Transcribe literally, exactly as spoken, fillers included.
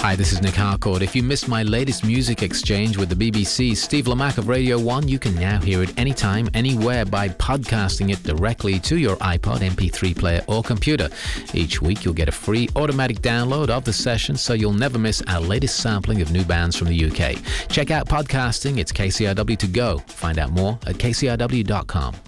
Hi, this is Nick Harcourt. If you missed my latest music exchange with the B B C, Steve Lamacq of Radio one, you can now hear it anytime, anywhere by podcasting it directly to your iPod, M P three player or computer. Each week you'll get a free automatic download of the session so you'll never miss our latest sampling of new bands from the U K. Check out podcasting. It's K C R W to go. Find out more at k c r w dot com.